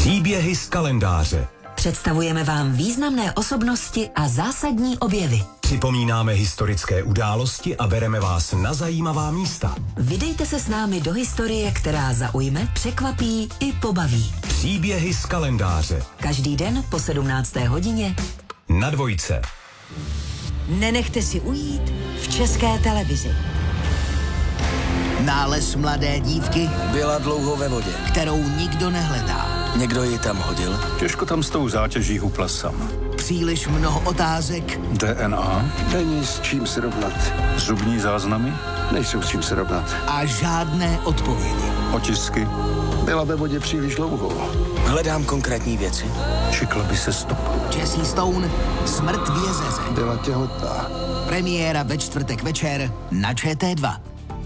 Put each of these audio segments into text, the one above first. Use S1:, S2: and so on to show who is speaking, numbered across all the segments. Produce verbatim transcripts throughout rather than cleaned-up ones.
S1: Příběhy z kalendáře.
S2: Představujeme vám významné osobnosti a zásadní objevy.
S1: Připomínáme historické události a bereme vás na zajímavá místa.
S2: Vydejte se s námi do historie, která zaujme, překvapí i pobaví.
S1: Příběhy z kalendáře.
S2: Každý den po sedmnácté hodině
S1: Na Dvojce.
S2: Nenechte si ujít v České televizi.
S3: Nález mladé dívky,
S4: Byla dlouho ve vodě.
S3: kterou nikdo nehledá.
S4: Někdo ji tam hodil.
S5: Těžko tam s tou zátěží hupla sama.
S3: Příliš mnoho otázek,
S5: D N A?
S6: Není s čím si rovnat.
S5: Zubní záznamy?
S6: Nejsou s čím si rovnat.
S3: a žádné odpovědi.
S5: Otisky?
S6: Byla ve vodě příliš dlouho.
S4: Hledám konkrétní věci.
S5: Šikl by se stop.
S3: Jessie Stone, Smrt v jezeře.
S6: Byla těhotná.
S3: Premiéra ve čtvrtek večer na Č T dva.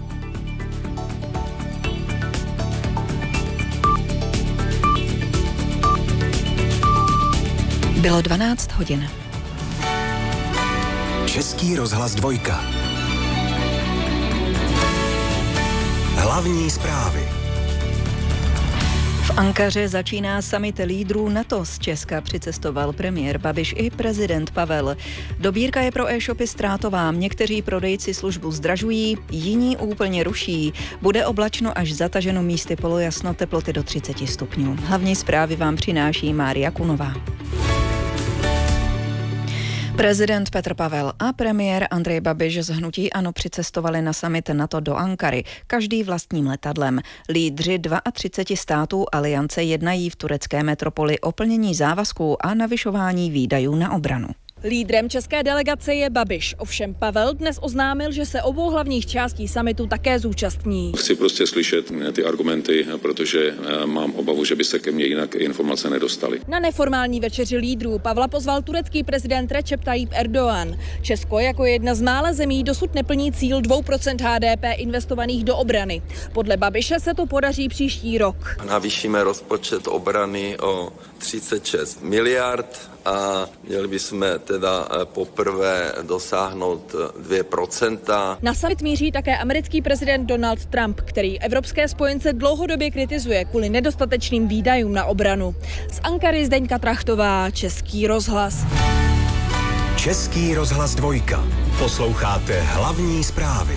S7: Bylo dvanáct hodin.
S1: Český rozhlas Dvojka. Hlavní zprávy.
S7: V Ankaře začíná summit lídrů NATO. Z Česka přicestoval premiér Babiš i prezident Pavel. Dobírka je pro e-shopy ztrátová. Někteří prodejci službu zdražují, jiní úplně ruší. Bude oblačno až zataženo, místy polojasno, teploty do třicet stupňů. Hlavní zprávy vám přináší Mária Kunová. Prezident Petr Pavel a premiér Andrej Babiš z hnutí ANO přicestovali na summit NATO do Ankary, každý vlastním letadlem. Lídři třiceti dvou států aliance jednají v turecké metropoli o plnění závazků a navyšování výdajů na obranu.
S8: Lídrem české delegace je Babiš, ovšem Pavel dnes oznámil, že se obou hlavních částí summitu také zúčastní.
S9: Chci prostě slyšet ty argumenty, protože mám obavu, že by se ke mně jinak informace nedostaly.
S8: Na neformální večeři lídrů Pavla pozval turecký prezident Recep Tayyip Erdoğan. Česko jako jedna z mála zemí dosud neplní cíl dvě procenta H D P investovaných do obrany. Podle Babiše se to podaří příští rok.
S10: Navýšíme rozpočet obrany o třicet šest miliard a měli bychom teda poprvé dosáhnout dvě procenta.
S8: Na summit míří také americký prezident Donald Trump, který evropské spojence dlouhodobě kritizuje kvůli nedostatečným výdajům na obranu. Z Ankary Zdeňka Trachtová, Český rozhlas.
S1: Český rozhlas Dvojka. Posloucháte hlavní zprávy.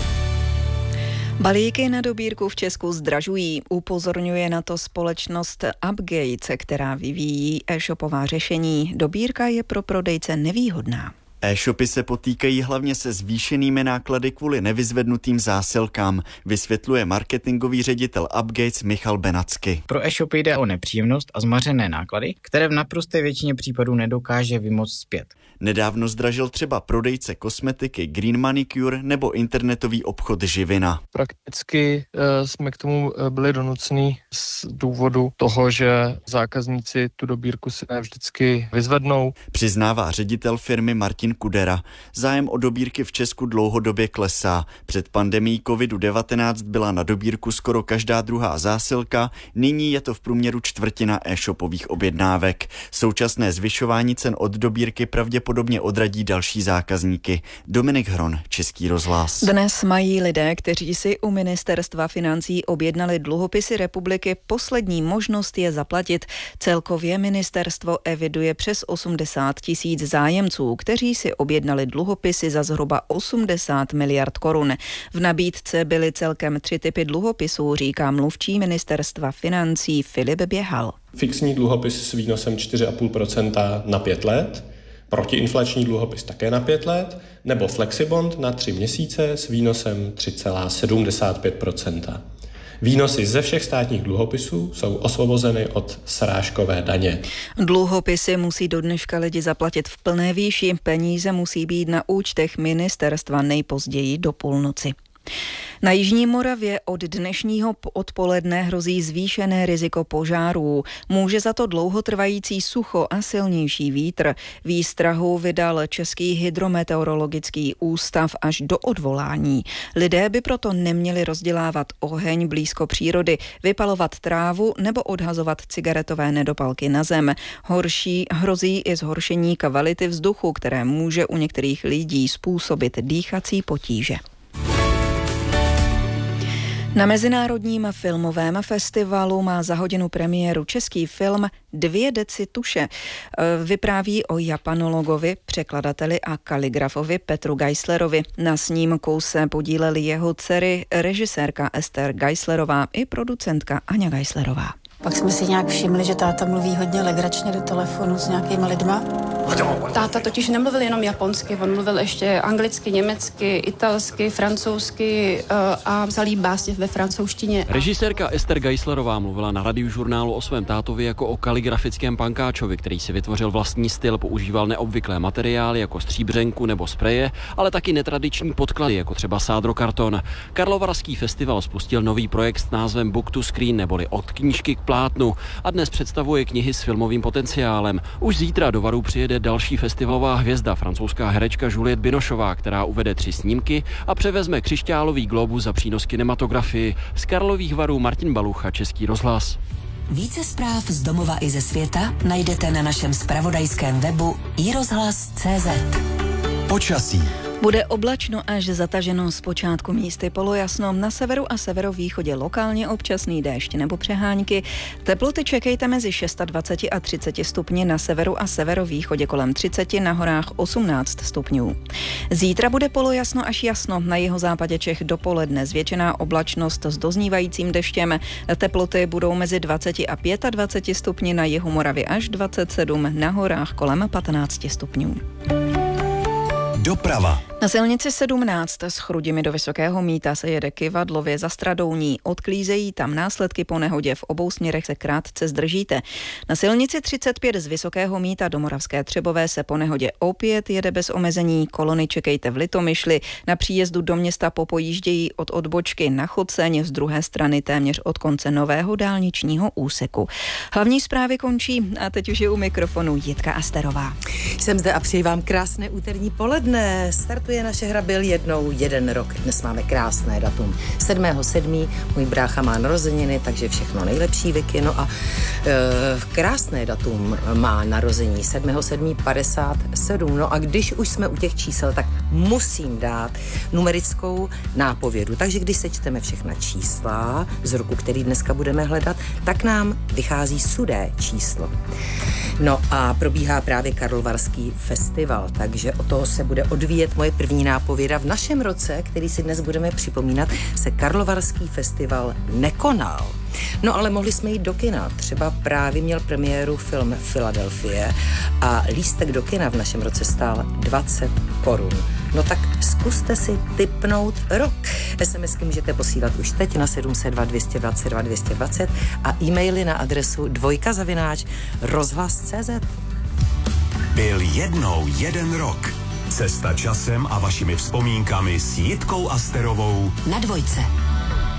S7: Balíky na dobírku v Česku zdražují. Upozorňuje na to společnost Upgates, která vyvíjí e-shopová řešení. Dobírka je pro prodejce nevýhodná.
S11: E-shopy se potýkají hlavně se zvýšenými náklady kvůli nevyzvednutým zásilkám, vysvětluje marketingový ředitel Upgates Michal Benacky.
S12: Pro e-shopy jde o nepříjemnost a zmařené náklady, které v naprosté většině případů nedokáže vymoct zpět.
S11: Nedávno zdražil třeba prodejce kosmetiky Green Manicure nebo internetový obchod Živina.
S13: Prakticky e, jsme k tomu byli donuceni z důvodu toho, že zákazníci tu dobírku si ne vždycky vyzvednou.
S11: Přiznává ředitel firmy Martin Kudera. Zájem o dobírky v Česku dlouhodobě klesá. Před pandemií kovid devatenáct byla na dobírku skoro každá druhá zásilka, nyní je to v průměru čtvrtina e-shopových objednávek. Současné zvyšování cen od dobírky pravděpodobně odradí další zákazníky. Dominik Hron, Český rozhlas.
S7: Dnes mají lidé, kteří si u ministerstva financí objednali dluhopisy republiky, poslední možnost je zaplatit. Celkově ministerstvo eviduje přes osmdesát tisíc zájemců, kteří si objednali dluhopisy za zhruba osmdesát miliard korun. V nabídce byly celkem tři typy dluhopisů, říká mluvčí ministerstva financí Filip Běhal.
S14: Fixní dluhopis s výnosem čtyři celá pět procenta na pět let, protiinflační dluhopis také na pět let, nebo flexibond na tři měsíce s výnosem tři celá sedmdesát pět procenta. Výnosy ze všech státních dluhopisů jsou osvobozeny od srážkové daně.
S7: Dluhopisy musí do dneška lidi zaplatit v plné výši. Peníze musí být na účtech ministerstva nejpozději do půlnoci. Na Jižní Moravě od dnešního odpoledne hrozí zvýšené riziko požárů. Může za to dlouhotrvající sucho a silnější vítr. Výstrahu vydal Český hydrometeorologický ústav až do odvolání. Lidé by proto neměli rozdělávat oheň blízko přírody, vypalovat trávu nebo odhazovat cigaretové nedopalky na zem. Horší hrozí i zhoršení kvality vzduchu, které může u některých lidí způsobit dýchací potíže. Na Mezinárodním filmovém festivalu má za hodinu premiéru český film Dvě deci tuše. Vypráví o japanologovi, překladateli a kaligrafovi Petru Geislerovi. Na snímku se podílely jeho dcery, režisérka Ester Geislerová i producentka Aňa Geislerová.
S15: Pak jsme si nějak všimli, že táta mluví hodně legračně do telefonu s nějakýma lidma.
S16: Táta totiž nemluvil jenom japonsky, on mluvil ještě anglicky, německy, italsky, francouzsky a psal jí básně ve francouzštině.
S17: Režisérka Ester Geislerová mluvila na Radiožurnálu o svém tátovi jako o kaligrafickém pankáčovi, který si vytvořil vlastní styl, používal neobvyklé materiály jako stříbřenku nebo spreje, ale taky netradiční podklady, jako třeba sádrokarton. Karlovarský festival spustil nový projekt s názvem Book to Screen, neboli Od knížky k plátnu, a dnes představuje knihy s filmovým potenciálem. Už zítra do Varu přijede další festivalová hvězda, francouzská herečka Juliette Binochová, která uvede tři snímky a převezme křišťálový glóbus za přínos kinematografii. Z Karlových Varů Martin Balucha, Český rozhlas.
S2: Více zpráv z domova i ze světa najdete na našem zpravodajském webu i rozhlas tečka cé zet.
S1: Počasí.
S7: Bude oblačno až zataženo, zpočátku místy polojasno, na severu a severovýchodě lokálně občasný déšť nebo přehánky. Teploty čekejte mezi dvacet šest a třicet stupni, na severu a severovýchodě kolem třicet, na horách osmnáct stupňů. Zítra bude polojasno až jasno, na jihozápadě Čech dopoledne zvětšená oblačnost s doznívajícím deštěm. Teploty budou mezi dvacet a dvacet pět stupni, na jihu Moravy až dvacet sedm, na horách kolem patnáct stupňů.
S1: Doprava.
S7: Na silnici sedmnáct s Chrudimi do Vysokého Mýta se jede Kyvadlově za Stradouní. Odklízejí tam následky po nehodě, v obou směrech se krátce zdržíte. Na silnici třicet pět z Vysokého Mýta do Moravské Třebové se po nehodě opět jede bez omezení. Kolony čekejte v Litomyšli. Na příjezdu do města popojíždějí od odbočky na Choceň, z druhé strany téměř od konce nového dálničního úseku. Hlavní zprávy končí a teď už je u mikrofonu Jitka Asterová.
S18: Jsem zde a přeji vám krásné úterní poledne. Startuje naše hra Byl jednou jeden rok. Dnes máme krásné datum. sedmého sedmého můj brácha má narozeniny, takže všechno nejlepší, Vicky. No a e, krásné datum má narození sedmého sedmého padesát sedm. No a když už jsme u těch čísel, tak musím dát numerickou nápovědu. Takže když sečteme všechna čísla z roku, který dneska budeme hledat, tak nám vychází sudé číslo. No a probíhá právě Karlovarský festival, takže o toho se bude odvíjet moje první nápověda. V našem roce, který si dnes budeme připomínat, se Karlovarský festival nekonal. No ale mohli jsme jít do kina. Třeba právě měl premiéru film Filadelfie a lístek do kina v našem roce stál dvacet korun. No tak zkuste si tipnout rok. SMSky můžete posílat už teď na sedm set dva, dvě dvacet dva, dvě dvacet a e-maily na adresu dvojka zavináč rozhlas tečka cé zet.
S1: Byl jednou jeden rok. Cesta časem a vašimi vzpomínkami s Jitkou Asterovou
S2: na dvojce.